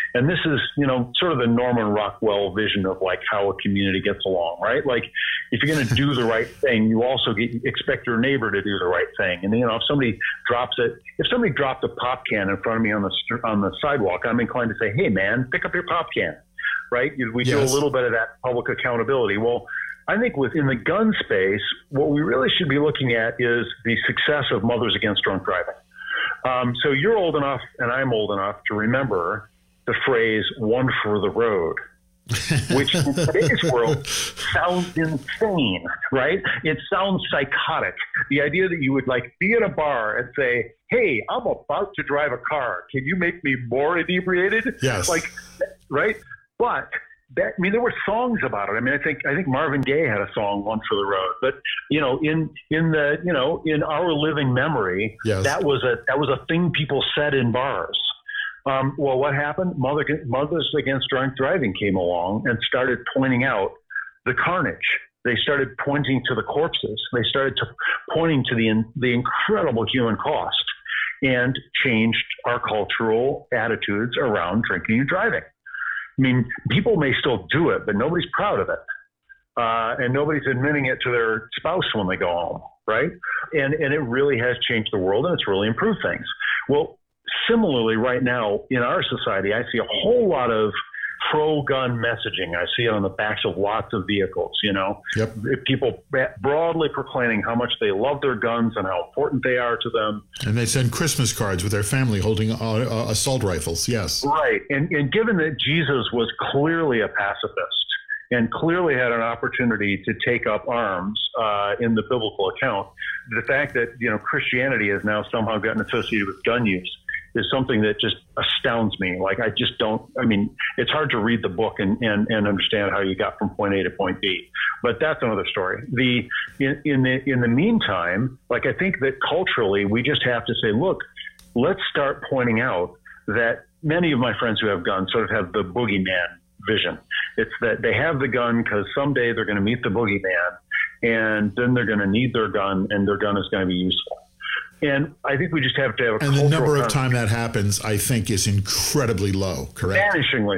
And this is, sort of the Norman Rockwell vision of like how a community gets along, right? Like if you're going to do the right thing, you also expect your neighbor to do the right thing. And, if somebody dropped a pop can in front of me on the sidewalk, I'm inclined to say, hey man, pick up your pop can, right? We do a little bit of that public accountability. Well, I think within the gun space, what we really should be looking at is the success of Mothers Against Drunk Driving. So you're old enough and I'm old enough to remember the phrase "one for the road," which in today's world sounds insane, right? It sounds psychotic. The idea that you would like be at a bar and say, hey, I'm about to drive a car. Can you make me more inebriated? Yes. Right? But there were songs about it. I think Marvin Gaye had a song "One for the Road," but in our living memory, yes, that was a thing people said in bars. Well, what happened? Mothers Against Drunk Driving came along and started pointing out the carnage. They started pointing to the corpses. They started pointing to the incredible human cost, and changed our cultural attitudes around drinking and driving. I mean, people may still do it, but nobody's proud of it. And nobody's admitting it to their spouse when they go home, right? And it really has changed the world, and it's really improved things. Well, similarly, right now in our society, I see a whole lot of pro-gun messaging. I see it on the backs of lots of vehicles, Yep. People broadly proclaiming how much they love their guns and how important they are to them. And they send Christmas cards with their family holding assault rifles. Yes. Right. And given that Jesus was clearly a pacifist and clearly had an opportunity to take up arms in the biblical account, the fact that, Christianity has now somehow gotten associated with gun use is something that just astounds me. It's hard to read the book and understand how you got from point A to point B, but that's another story. In the meantime, I think that culturally we just have to say, look, let's start pointing out that many of my friends who have guns sort of have the boogeyman vision. It's that they have the gun because someday they're going to meet the boogeyman, and then they're going to need their gun, and their gun is going to be useful. And I think we just have to have a And the number of time that happens, I think, is incredibly low, correct? Vanishingly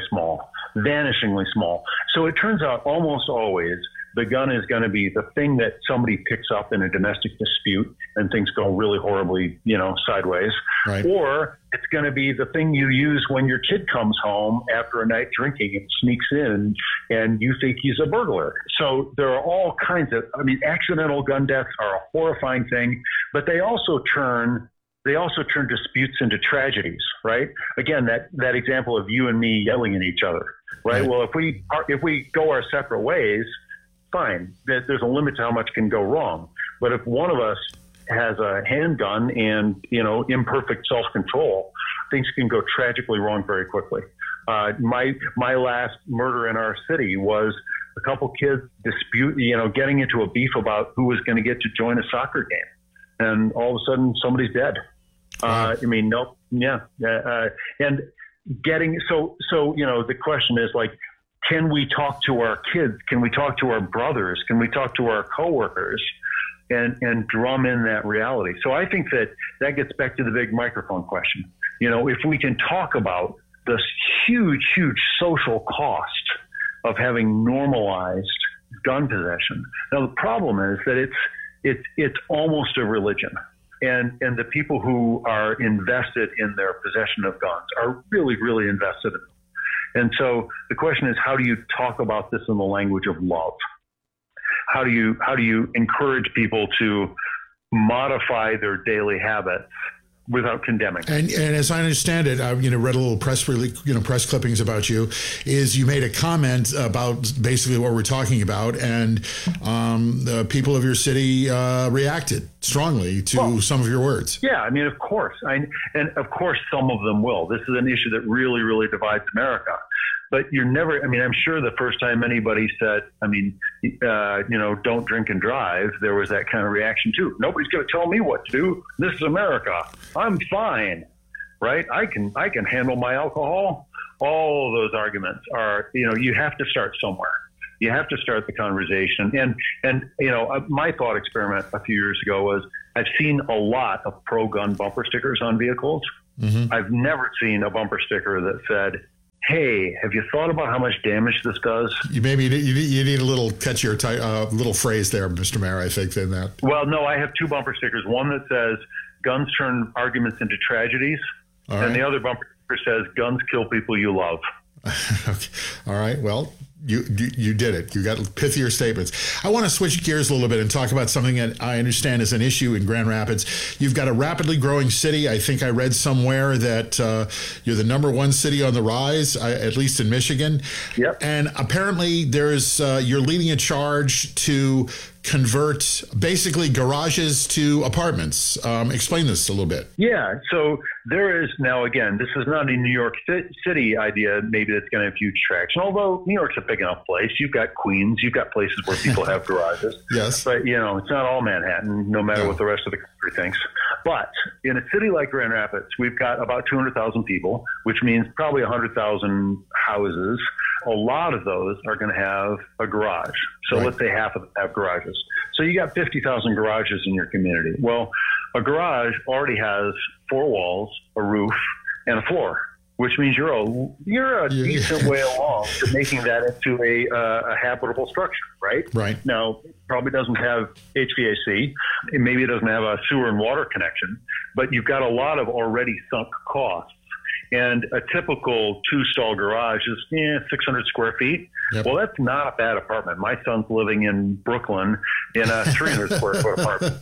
small. So it turns out almost always the gun is going to be the thing that somebody picks up in a domestic dispute and things go really horribly, sideways. Right. Or it's going to be the thing you use when your kid comes home after a night drinking and sneaks in and you think he's a burglar. So there are all kinds of, accidental gun deaths are a horrifying thing, but they also turn disputes into tragedies, right? Again, that example of you and me yelling at each other, right? Well, if we go our separate ways, fine. There's a limit to how much can go wrong. But if one of us has a handgun and, imperfect self-control, things can go tragically wrong very quickly. My last murder in our city was a couple kids getting into a beef about who was going to get to join a soccer game. And all of a sudden somebody's dead. Wow. And getting, so, the question is can we talk to our kids? Can we talk to our brothers? Can we talk to our coworkers and drum in that reality? So I think that gets back to the big microphone question. If we can talk about this huge, huge social cost of having normalized gun possession. Now, the problem is that it's almost a religion. And the people who are invested in their possession of guns are really, really invested in them. And so the question is, how do you talk about this in the language of love? How do you encourage people to modify their daily habits without condemning? And as I understand it, I read a little press clippings about you. Is you made a comment about basically what we're talking about, and the people of your city reacted strongly to some of your words. Yeah, of course, and of course some of them will. This is an issue that really, really divides America. But you're never, I'm sure the first time anybody said, don't drink and drive, there was that kind of reaction too. Nobody's going to tell me what to do. This is America. I'm fine, right? I can handle my alcohol. All of those arguments are, you have to start somewhere. You have to start the conversation. And my thought experiment a few years ago was I've seen a lot of pro-gun bumper stickers on vehicles. Mm-hmm. I've never seen a bumper sticker that said, hey, have you thought about how much damage this does? You need a little catchier little phrase there, Mr. Mayor, I think, than that. Well, no, I have two bumper stickers. One that says, guns turn arguments into tragedies. Right. And the other bumper sticker says, guns kill people you love. Okay. All right. Well, you did it. You got pithier statements. I want to switch gears a little bit and talk about something that I understand is an issue in Grand Rapids. You've got a rapidly growing city. I think I read somewhere that you're the #1 city on the rise, at least in Michigan. Yep. And apparently you're leading a charge to convert basically garages to apartments. Explain this a little bit. Yeah. So there is now, again, this is not a New York City idea, maybe that's going to have huge traction, although New York's a big enough place. You've got Queens, you've got places where people have garages. Yes. But, it's not all Manhattan, no matter what the rest of the country thinks. But in a city like Grand Rapids, we've got about 200,000 people, which means probably 100,000 houses. A lot of those are going to have a garage. So Let's say half of them have garages. So you got 50,000 garages in your community. Well, a garage already has 4 walls, a roof, and a floor, which means you're a decent way along to making that into a habitable structure, right? Right. Now, it probably doesn't have HVAC. Maybe it doesn't have a sewer and water connection, but you've got a lot of already sunk costs. And a typical 2-stall garage is 600 square feet. Yep. Well, that's not a bad apartment. My son's living in Brooklyn in a 300 square foot apartment.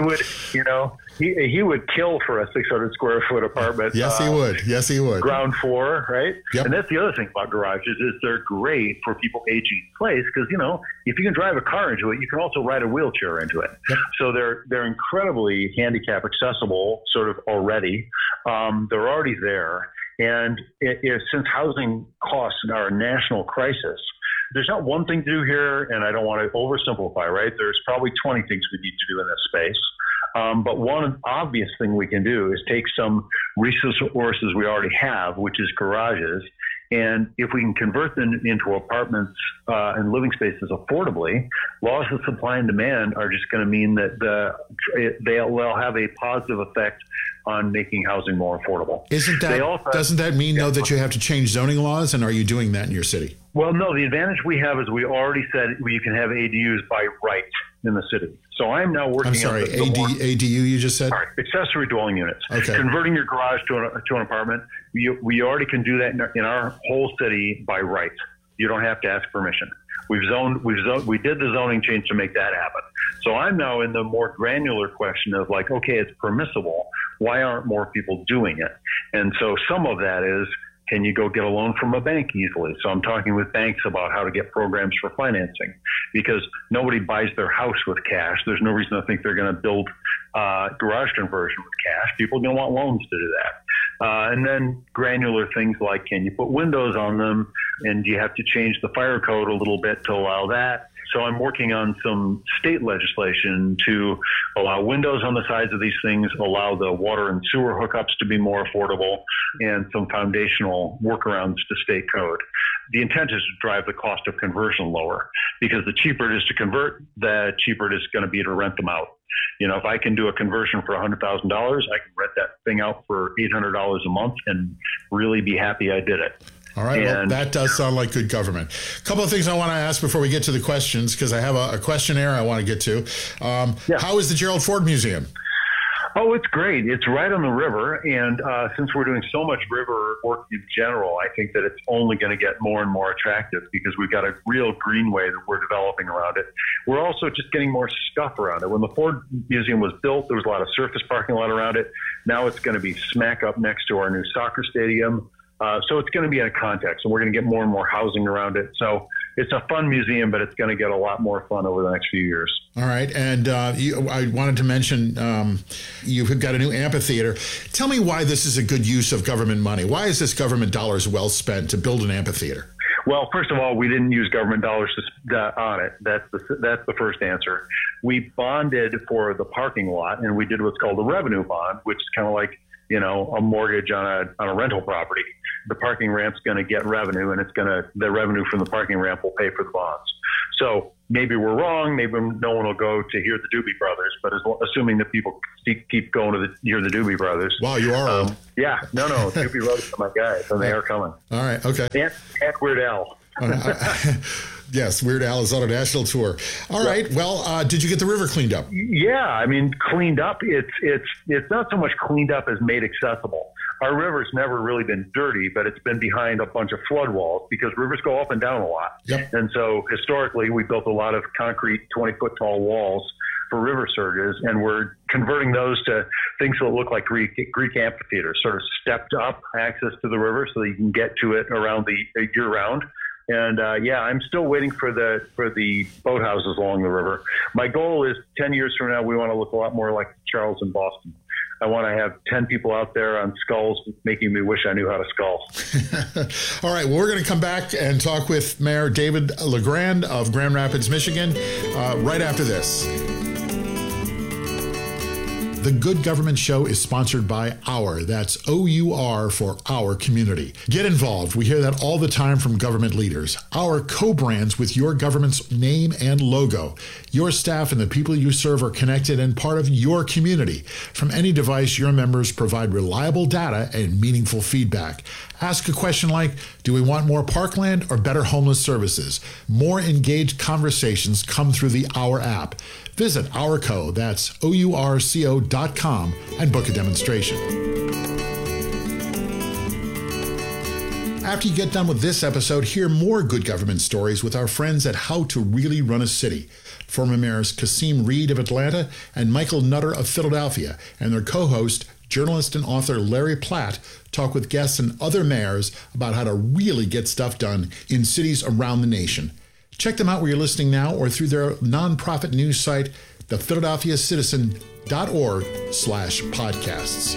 He would kill for a 600 square foot apartment. Yes, he would. Yes, he would. Ground floor, right? Yep. And that's the other thing about garages is they're great for people aging in place because, if you can drive a car into it, you can also ride a wheelchair into it. Yep. So they're incredibly handicap accessible sort of already. They're already there. And since housing costs are a national crisis, there's not one thing to do here, and I don't want to oversimplify, right? There's probably 20 things we need to do in this space. But one obvious thing we can do is take some resources we already have, which is garages, and if we can convert them into apartments and living spaces affordably, laws of supply and demand are just going to mean that they'll have a positive effect on making housing more affordable. Doesn't that mean, though, that you have to change zoning laws? And are you doing that in your city? Well, no. The advantage we have is we already said you can have ADUs by right in the city. So I'm now working. I'm sorry, ADU you just said? All right, accessory dwelling units. Okay. Converting your garage to an apartment. We already can do that in our whole city by right. You don't have to ask permission. We did the zoning change to make that happen. So I'm now in the more granular question of okay, it's permissible. Why aren't more people doing it? And so some of that is, can you go get a loan from a bank easily? So I'm talking with banks about how to get programs for financing because nobody buys their house with cash. There's no reason to think they're going to build garage conversion with cash. People are going to want loans to do that. And then granular things like, can you put windows on them? And do you have to change the fire code a little bit to allow that? So I'm working on some state legislation to allow windows on the sides of these things, allow the water and sewer hookups to be more affordable, and some foundational workarounds to state code. The intent is to drive the cost of conversion lower because the cheaper it is to convert, the cheaper it is going to be to rent them out. If I can do a conversion for $100,000, I can rent that thing out for $800 a month and really be happy I did it. All right. Well, that does sound like good government. A couple of things I want to ask before we get to the questions, because I have a questionnaire I want to get to. How is the Gerald Ford Museum? Oh, it's great. It's right on the river. And since we're doing so much river work in general, I think that it's only going to get more and more attractive because we've got a real greenway that we're developing around it. We're also just getting more stuff around it. When the Ford Museum was built, there was a lot of surface parking lot around it. Now it's going to be smack up next to our new soccer stadium. So it's going to be in a context, and we're going to get more and more housing around it. So it's a fun museum, but it's going to get a lot more fun over the next few years. All right. And I wanted to mention you've got a new amphitheater. Tell me why this is a good use of government money. Why is this government dollars well spent to build an amphitheater? Well, first of all, we didn't use government dollars on it. That's the first answer. We bonded for the parking lot, and we did what's called a revenue bond, which is kind of like a mortgage on a rental property. The parking ramp's going to get revenue, and the revenue from the parking ramp will pay for the bonds. So maybe we're wrong. Maybe no one will go to hear the Doobie Brothers, but assuming that people keep going to hear the Doobie Brothers. Wow, you are. Yeah, no, Doobie Brothers are my guys, and they are coming. All right, okay. And Weird Al. Yes, Weird Al is on a national tour. All right. Well, did you get the river cleaned up? Yeah, I mean, cleaned up. It's not so much cleaned up as made accessible. Our river's never really been dirty, but it's been behind a bunch of flood walls because rivers go up and down a lot. Yep. And so historically, we built a lot of concrete 20-foot tall walls for river surges, and we're converting those to things that look like Greek amphitheaters, sort of stepped up access to the river so that you can get to it around the year round. And I'm still waiting for the boathouses along the river. My goal is 10 years from now, we want to look a lot more like Charles in Boston. I want to have 10 people out there on sculls making me wish I knew how to scull. All right. Well, we're going to come back and talk with Mayor David LeGrand of Grand Rapids, Michigan, right after this. The Good Government Show is sponsored by OUR. That's OUR for our community. Get involved. We hear that all the time from government leaders. OUR co-brands with your government's name and logo. Your staff and the people you serve are connected and part of your community. From any device, your members provide reliable data and meaningful feedback. Ask a question like, do we want more parkland or better homeless services? More engaged conversations come through the OUR app. Visit OurCo, that's OURCO.com, and book a demonstration. After you get done with this episode, hear more good government stories with our friends at How to Really Run a City. Former mayors Kasim Reed of Atlanta and Michael Nutter of Philadelphia, and their co-host, journalist and author Larry Platt, talk with guests and other mayors about how to really get stuff done in cities around the nation. Check them out where you're listening now or through their nonprofit news site, thephiladelphiacitizen.org/podcasts.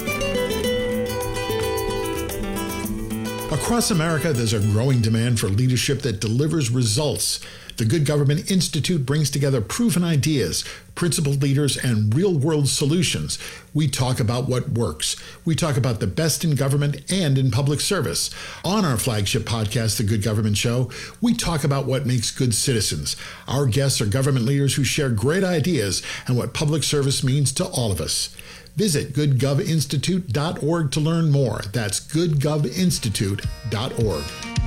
Across America, there's a growing demand for leadership that delivers results. The Good Government Institute brings together proven ideas, principled leaders, and real-world solutions. We talk about what works. We talk about the best in government and in public service. On our flagship podcast, The Good Government Show, we talk about what makes good citizens. Our guests are government leaders who share great ideas and what public service means to all of us. Visit goodgovinstitute.org to learn more. That's goodgovinstitute.org.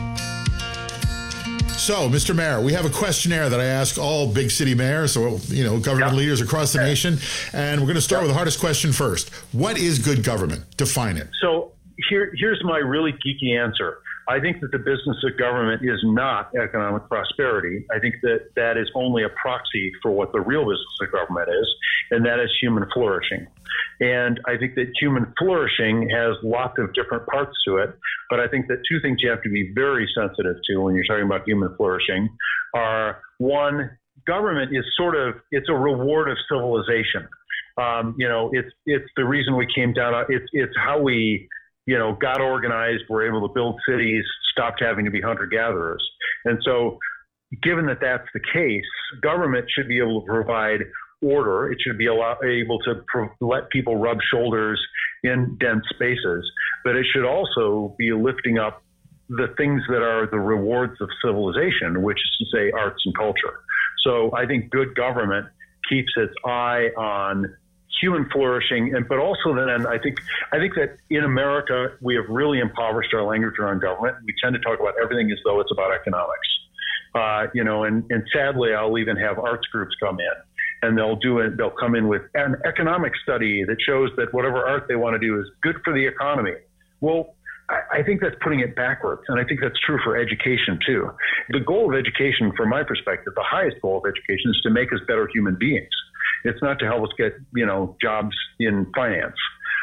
So, Mr. Mayor, we have a questionnaire that I ask all big city mayors, or government leaders across the nation, and we're going to start with the hardest question first. What is good government? Define it. So here's my really geeky answer. I think that the business of government is not economic prosperity. I think that that is only a proxy for what the real business of government is, and that is human flourishing. And I think that human flourishing has lots of different parts to it, but I think that two things you have to be very sensitive to when you're talking about human flourishing are, one, government is it's a reward of civilization. It's the reason we came down. It's how we got organized, were able to build cities, stopped having to be hunter-gatherers. And so given that that's the case, government should be able to provide order. It should be able to let people rub shoulders in dense spaces, but it should also be lifting up the things that are the rewards of civilization, which is to say arts and culture. So I think good government keeps its eye on human flourishing, but also then I think that in America we have really impoverished our language around government. We tend to talk about everything as though it's about economics, and sadly I'll even have arts groups come in and they'll come in with an economic study that shows that whatever art they want to do is good for the economy. Well, I think that's putting it backwards, and I think that's true for education too. The goal of education, from my perspective, the highest goal of education is to make us better human beings. It's not to help us get, jobs in finance.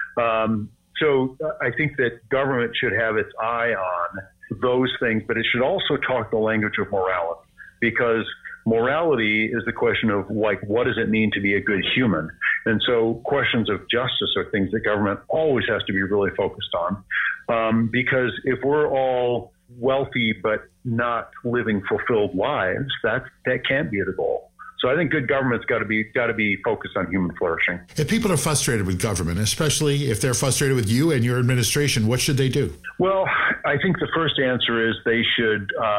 So I think that government should have its eye on those things, but it should also talk the language of morality, because morality is the question of, what does it mean to be a good human? And so questions of justice are things that government always has to be really focused on, because if we're all wealthy but not living fulfilled lives, that can't be the goal. So I think good government's got to be focused on human flourishing. If people are frustrated with government, especially if they're frustrated with you and your administration, what should they do? Well, I think the first answer is they should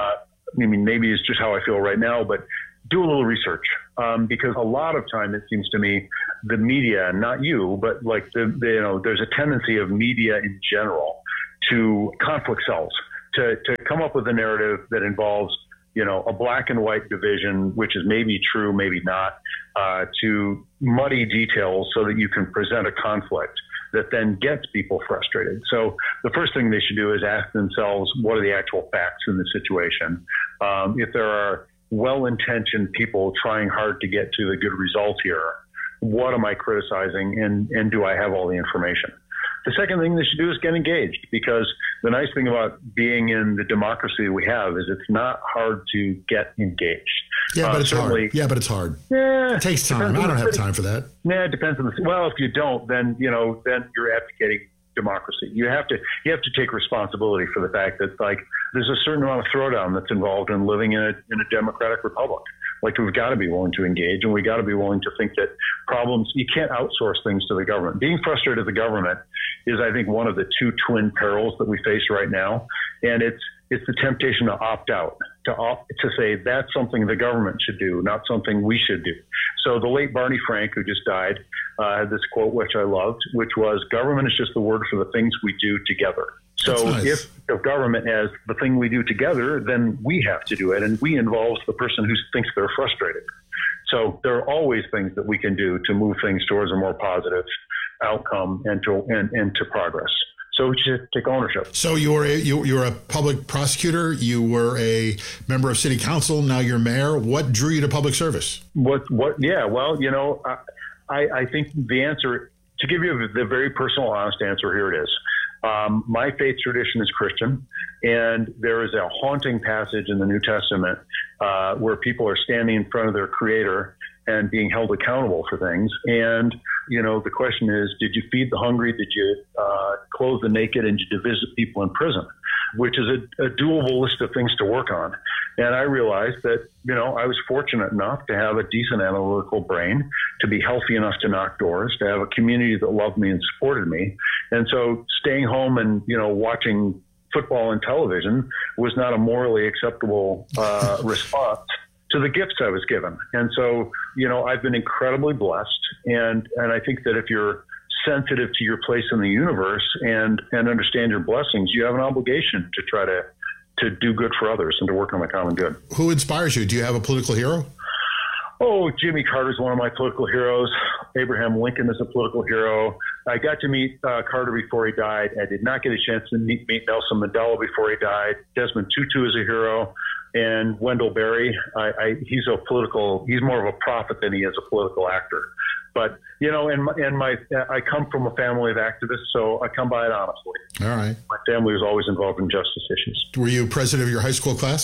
I mean, maybe it's just how I feel right now, but do a little research, because a lot of time it seems to me the media, not you, but like there's a tendency of media in general to conflict sells, to come up with a narrative that involves a black and white division, which is maybe true, maybe not, to muddy details so that you can present a conflict that then gets people frustrated. So the first thing they should do is ask themselves, what are the actual facts in the situation? If there are well-intentioned people trying hard to get to the good result here, what am I criticizing, and do I have all the information? The second thing they should do is get engaged, because the nice thing about being in the democracy we have is it's not hard to get engaged. Yeah, but it's hard. Yeah, but it's hard. Yeah, it takes time. I don't have time for that. Yeah, it depends on the. Well, if you don't, then then you're advocating democracy. You have to take responsibility for the fact that there's a certain amount of throwdown that's involved in living in a democratic republic. Like, we've got to be willing to engage, and we got to be willing to think that problems, you can't outsource things to the government. Being frustrated at the government is, I think, one of the two twin perils that we face right now. And it's the temptation to opt out, to say that's something the government should do, not something we should do. So the late Barney Frank, who just died, had this quote, which I loved, which was, government is just the word for the things we do together. So nice. If government as the thing we do together, then we have to do it. And we involves the person who thinks they're frustrated. So there are always things that we can do to move things towards a more positive outcome and to progress. So we should take ownership. So you're a public prosecutor. You were a member of city council. Now you're mayor. What drew you to public service? Yeah. Well, I think the answer, to give you the very personal, honest answer, here it is. My faith tradition is Christian, and there is a haunting passage in the New Testament where people are standing in front of their Creator and being held accountable for things. And, the question is, did you feed the hungry? Did you clothe the naked? And did you visit people in prison? Which is a doable list of things to work on. And I realized that, I was fortunate enough to have a decent analytical brain, to be healthy enough to knock doors, to have a community that loved me and supported me. And so staying home and, watching football and television was not a morally acceptable response to the gifts I was given. And so, I've been incredibly blessed. And I think that if you're sensitive to your place in the universe and understand your blessings, you have an obligation to try to do good for others and to work on the common good. Who inspires you? Do you have a political hero? Oh, Jimmy Carter's one of my political heroes. Abraham Lincoln is a political hero. I got to meet Carter before he died. I did not get a chance to meet Nelson Mandela before he died. Desmond Tutu is a hero. And Wendell Berry, he's more of a prophet than he is a political actor. But, I come from a family of activists, so I come by it honestly. All right. My family was always involved in justice issues. Were you president of your high school class?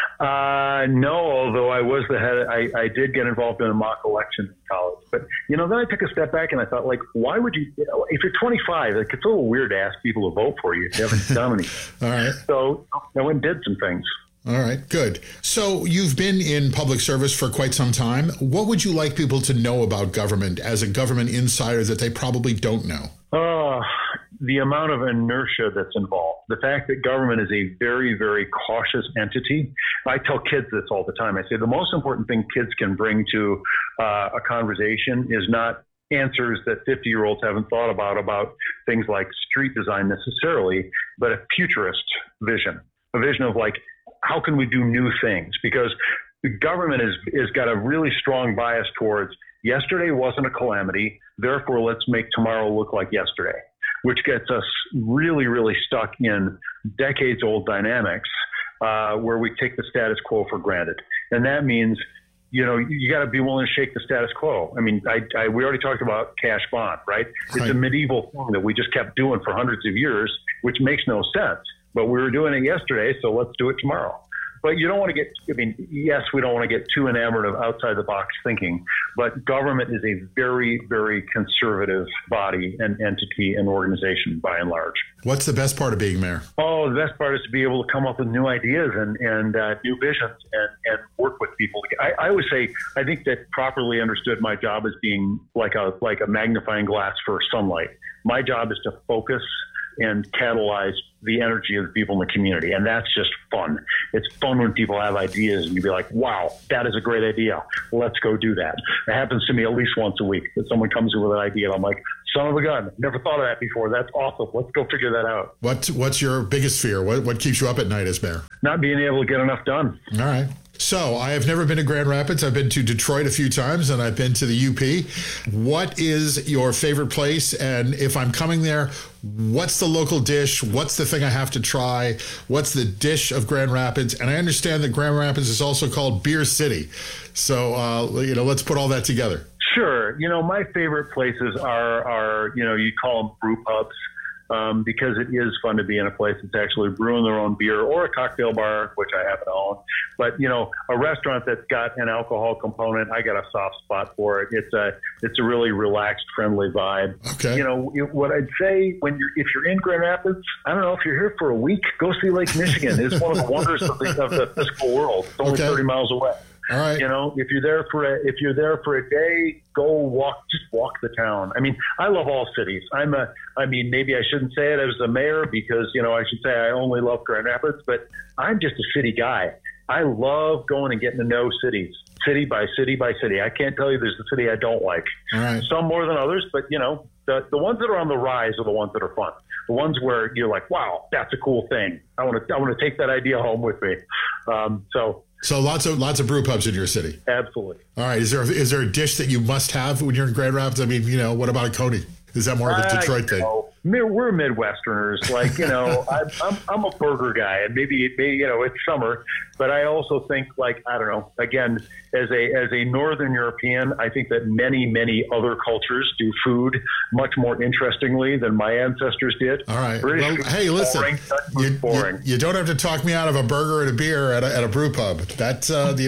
No, although I was the head. I did get involved in a mock election in college. But, then I took a step back and I thought, why would you, if you're 25, it's a little weird to ask people to vote for you if you haven't done anything. All right. So I went and did some things. All right, good. So you've been in public service for quite some time. What would you like people to know about government as a government insider that they probably don't know? The amount of inertia that's involved. The fact that government is a very, very cautious entity. I tell kids this all the time. I say the most important thing kids can bring to a conversation is not answers that 50-year-olds haven't thought about things like street design necessarily, but a futurist vision, a vision of how can we do new things? Because the government is got a really strong bias towards yesterday wasn't a calamity, therefore let's make tomorrow look like yesterday, which gets us really, really stuck in decades-old dynamics where we take the status quo for granted. And that means, you got to be willing to shake the status quo. I mean, we already talked about cash bond, right? It's a medieval thing that we just kept doing for hundreds of years, which makes no sense. But we were doing it yesterday, so let's do it tomorrow. But you don't want to get, yes, we don't want to get too enamored of outside the box thinking, but government is a very, very conservative body and entity and organization by and large. What's the best part of being mayor? Oh, the best part is to be able to come up with new ideas and new visions and work with people. I always say, I think that properly understood, my job is being like a magnifying glass for sunlight. My job is to focus and catalyze the energy of the people in the community. And that's just fun. it's fun when people have ideas and you be like, wow, that is a great idea. Let's go do that. It happens to me at least once a week that someone comes in with an idea and I'm like, son of a gun, never thought of that before. That's awesome. Let's go figure that out. What's your biggest fear? What keeps you up at night as mayor? Not being able to get enough done. All right. So I have never been to Grand Rapids. I've been to Detroit a few times, and I've been to the UP. What is your favorite place? And if I'm coming there, what's the local dish? What's the thing I have to try? What's the dish of Grand Rapids? And I understand that Grand Rapids is also called Beer City. So, let's put all that together. Sure. My favorite places are you call them brew pubs. Because it is fun to be in a place that's actually brewing their own beer, or a cocktail bar, which I happen to own. But, a restaurant that's got an alcohol component, I got a soft spot for it. It's a really relaxed, friendly vibe. Okay. What I'd say if you're in Grand Rapids, I don't know, if you're here for a week, go see Lake Michigan. It's one of the wonders of the physical world. It's only 30 miles away. All right. If you're there for a day, go walk the town. I mean, I love all cities. Maybe I shouldn't say it as the mayor because, I should say I only love Grand Rapids, but I'm just a city guy. I love going and getting to know cities, city by city by city. I can't tell you there's a city I don't like. All right. Some more than others, but the ones that are on the rise are the ones that are fun. The ones where you're like, wow, that's a cool thing. I want to take that idea home with me. So lots of brew pubs in your city. Absolutely. All right. Is there a dish that you must have when you're in Grand Rapids? I mean, what about a Coney? Is that more of a Detroit thing? We're Midwesterners. I'm a burger guy, and maybe it's summer, but I also think I don't know. Again, as a Northern European, I think that many other cultures do food much more interestingly than my ancestors did. All right. British well, hey, listen. Boring. You don't have to talk me out of a burger and a beer at a brew pub. That's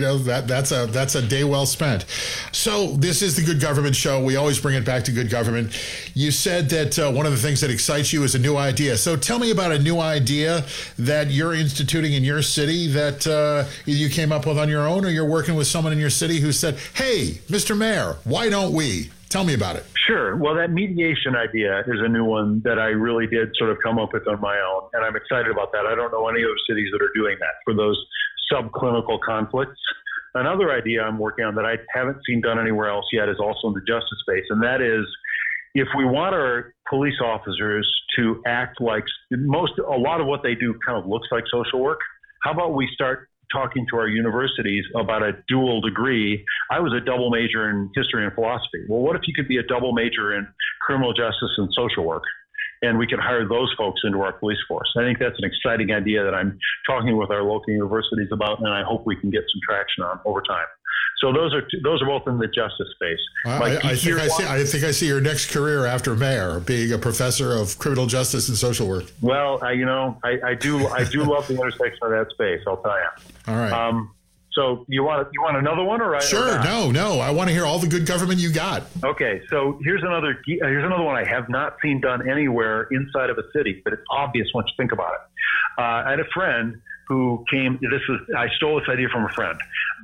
that's a day well spent. So this is the Good Government Show. We always bring it back to good government. You said that one of the things that excites you is a new idea. So tell me about a new idea that you're instituting in your city that you came up with on your own, or you're working with someone in your city who said, hey, Mr. Mayor, why don't we? Tell me about it. Sure. Well, that mediation idea is a new one that I really did sort of come up with on my own, and I'm excited about that. I don't know any other cities that are doing that for those subclinical conflicts. Another idea I'm working on that I haven't seen done anywhere else yet is also in the justice space, and that is, if we want our police officers to act like a lot of what they do kind of looks like social work, how about we start talking to our universities about a dual degree? I was a double major in history and philosophy. Well, what if you could be a double major in criminal justice and social work? And we could hire those folks into our police force. I think that's an exciting idea that I'm talking with our local universities about, and I hope we can get some traction on over time. So those are both in the justice space. I think I see your next career after mayor, being a professor of criminal justice and social work. Well, I do love the intersection of that space. I'll tell you. All right. So you want another one, or sure? Or no. I want to hear all the good government you got. Okay. So here's another one I have not seen done anywhere inside of a city, but it's obvious once you think about it. I had a friend who came. I stole this idea from a friend.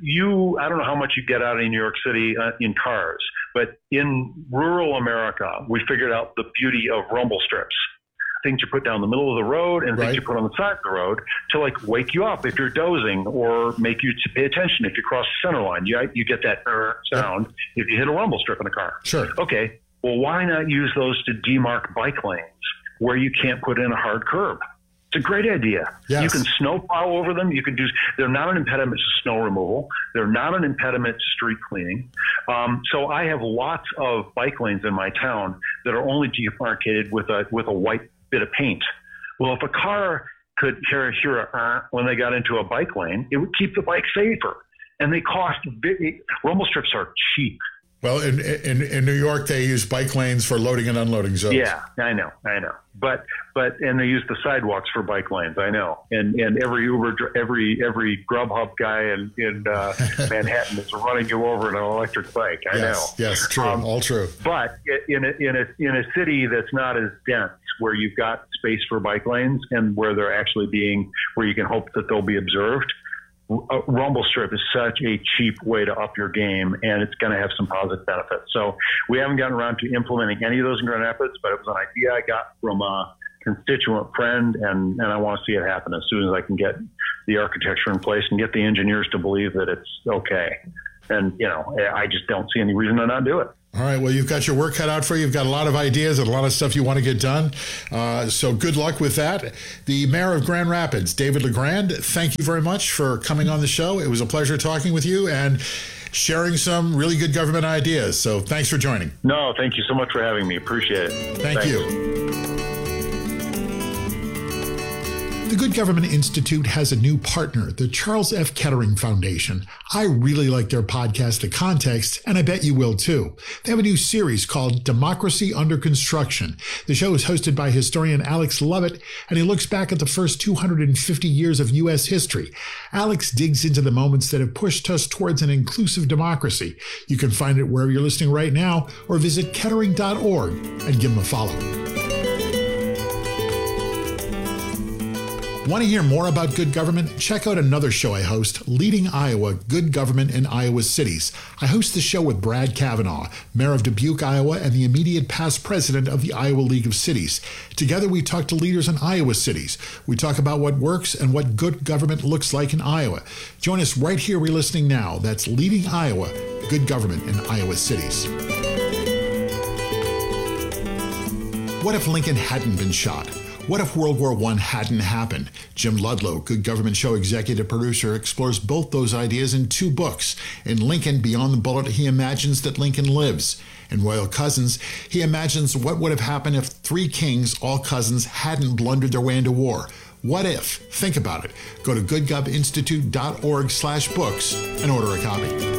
I don't know how much you get out in New York City in cars, but in rural America, we figured out the beauty of rumble strips. Things you put down the middle of the road and things you put on the side of the road to wake you up if you're dozing, or make you pay attention if you cross the center line. You get that sound if you hit a rumble strip in a car. Sure. Okay. Well, why not use those to demark bike lanes where you can't put in a hard curb? It's a great idea. Yes. You can snow plow over them. They're not an impediment to snow removal. They're not an impediment to street cleaning. So I have lots of bike lanes in my town that are only demarcated with a white bit of paint. Well, if a car could hear when they got into a bike lane, it would keep the bike safer. And they cost rumble strips are cheap. Well, in New York, they use bike lanes for loading and unloading zones. Yeah, I know. But they use the sidewalks for bike lanes. I know. And every Uber, every Grubhub guy in Manhattan is running you over in an electric bike. I know. Yes, true. All true. But in a city that's not as dense, where you've got space for bike lanes and where they're actually where you can hope that they'll be observed, a rumble strip is such a cheap way to up your game, and it's going to have some positive benefits. So we haven't gotten around to implementing any of those in Grand Rapids, but it was an idea I got from a constituent friend, and I want to see it happen as soon as I can get the architecture in place and get the engineers to believe that it's okay. And, I just don't see any reason to not do it. All right. Well, you've got your work cut out for you. You've got a lot of ideas and a lot of stuff you want to get done. So good luck with that. The mayor of Grand Rapids, David LeGrand, thank you very much for coming on the show. It was a pleasure talking with you and sharing some really good government ideas. So thanks for joining. No, thank you so much for having me. Appreciate it. Thank you. The Good Government Institute has a new partner, the Charles F. Kettering Foundation. I really like their podcast, The Context, and I bet you will too. They have a new series called Democracy Under Construction. The show is hosted by historian Alex Lovett, and he looks back at the first 250 years of U.S. history. Alex digs into the moments that have pushed us towards an inclusive democracy. You can find it wherever you're listening right now, or visit kettering.org and give him a follow. Want to hear more about good government? Check out another show I host, Leading Iowa, Good Government in Iowa Cities. I host the show with Brad Kavanaugh, mayor of Dubuque, Iowa, and the immediate past president of the Iowa League of Cities. Together, we talk to leaders in Iowa cities. We talk about what works and what good government looks like in Iowa. Join us right here where you're listening now. That's Leading Iowa, Good Government in Iowa Cities. What if Lincoln hadn't been shot? What if World War I hadn't happened? Jim Ludlow, Good Government Show executive producer, explores both those ideas in 2 books. In Lincoln, Beyond the Bullet, he imagines that Lincoln lives. In Royal Cousins, he imagines what would have happened if 3 kings, all cousins, hadn't blundered their way into war. What if? Think about it. Go to goodgovinstitute.org/books and order a copy.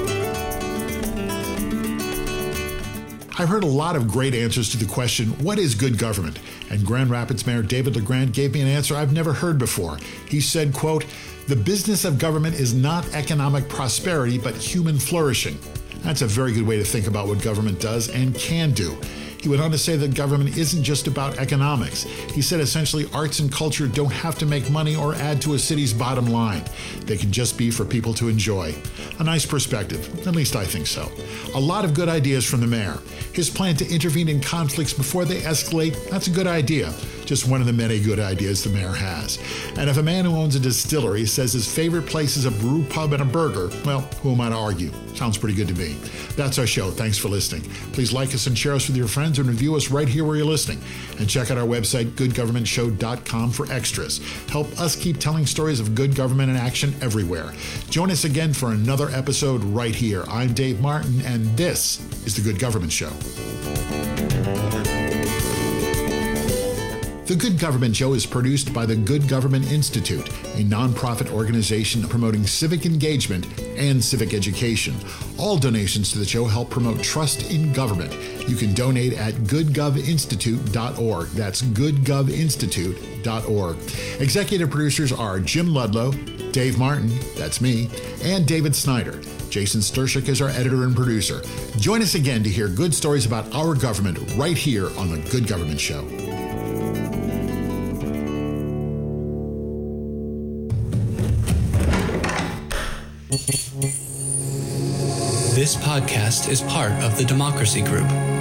I've heard a lot of great answers to the question, what is good government? And Grand Rapids Mayor David LeGrand gave me an answer I've never heard before. He said, quote, "The business of government is not economic prosperity, but human flourishing." That's a very good way to think about what government does and can do. He went on to say that government isn't just about economics. He said essentially arts and culture don't have to make money or add to a city's bottom line. They can just be for people to enjoy. A nice perspective, at least I think so. A lot of good ideas from the mayor. His plan to intervene in conflicts before they escalate, that's a good idea. Just one of the many good ideas the mayor has. And if a man who owns a distillery says his favorite place is a brew pub and a burger, well, who am I to argue? Sounds pretty good to me. That's our show. Thanks for listening. Please like us and share us with your friends and review us right here where you're listening. And check out our website, goodgovernmentshow.com, for extras. Help us keep telling stories of good government in action everywhere. Join us again for another episode right here. I'm Dave Martin, and this is The Good Government Show. The Good Government Show is produced by the Good Government Institute, a nonprofit organization promoting civic engagement and civic education. All donations to the show help promote trust in government. You can donate at goodgovinstitute.org. That's goodgovinstitute.org. Executive producers are Jim Ludlow, Dave Martin, that's me, and David Snyder. Jason Stershik is our editor and producer. Join us again to hear good stories about our government right here on The Good Government Show. This podcast is part of the Democracy Group.